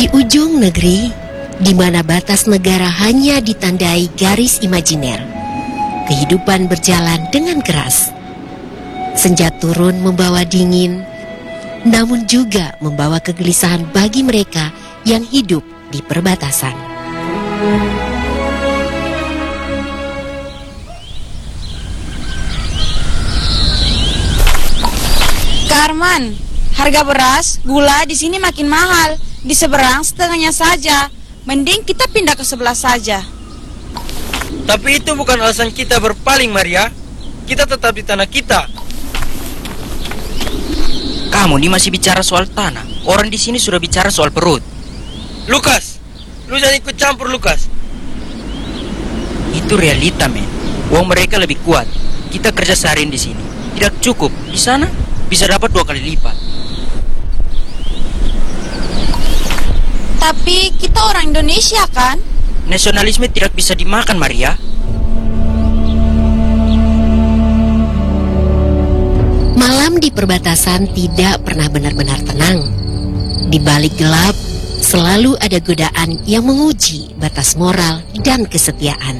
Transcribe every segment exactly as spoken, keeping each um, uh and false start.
Di ujung negeri, di mana batas negara hanya ditandai garis imajiner, kehidupan berjalan dengan keras. Senja turun membawa dingin, namun juga membawa kegelisahan bagi mereka yang hidup di perbatasan. Kak Arman, harga beras, gula di sini makin mahal. Di seberang setengahnya saja. Mending kita pindah ke sebelah saja. Tapi itu bukan alasan kita berpaling, Maria. Kita tetap di tanah kita. Kamu nih masih bicara soal tanah. Orang di sini sudah bicara soal perut. Lukas, lu jangan ikut campur, Lukas. Itu realita, men. Uang mereka lebih kuat. Kita kerja seharian di sini tidak cukup. Di sana bisa dapat dua kali lipat. Tapi kita orang Indonesia kan? Nasionalisme tidak bisa dimakan, Maria. Malam di perbatasan tidak pernah benar-benar tenang. Di balik gelap, selalu ada godaan yang menguji batas moral dan kesetiaan.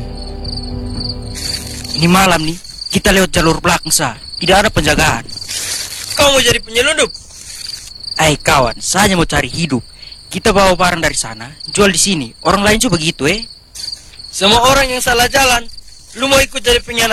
Ini malam nih, kita lewat jalur belakang sah. Tidak ada penjagaan. Kau mau jadi penyelundup? Eh kawan, saya hanya mau cari hidup. Kita bawa barang dari sana, jual di sini. Orang lain juga begitu, eh. Semua orang yang salah jalan. Lu mau ikut jadi pengkhianat